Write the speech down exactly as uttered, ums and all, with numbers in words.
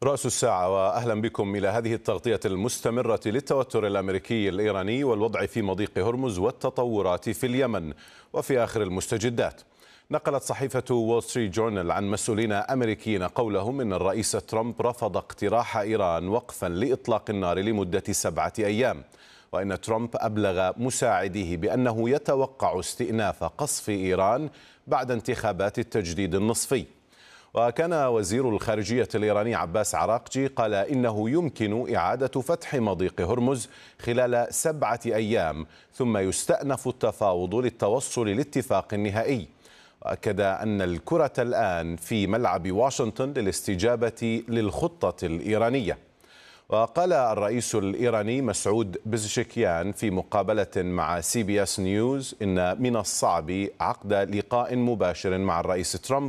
رأس الساعة وأهلا بكم إلى هذه التغطية المستمرة للتوتر الأمريكي الإيراني والوضع في مضيق هرمز والتطورات في اليمن وفي آخر المستجدات. نقلت صحيفة وول ستريت جورنال عن مسؤولين أمريكيين قولهم إن الرئيس ترامب رفض اقتراح إيران وقفا لإطلاق النار لمدة سبعة أيام، وإن ترامب أبلغ مساعديه بأنه يتوقع استئناف قصف إيران بعد انتخابات التجديد النصفي. وكان وزير الخارجية الإيراني عباس عراقجي قال إنه يمكن إعادة فتح مضيق هرمز خلال سبعة أيام ثم يستأنف التفاوض للتوصل لاتفاق نهائي، وأكد أن الكرة الآن في ملعب واشنطن للاستجابة للخطة الإيرانية. وقال الرئيس الإيراني مسعود بزشكيان في مقابلة مع سي بي اس نيوز إن من الصعب عقد لقاء مباشر مع الرئيس ترامب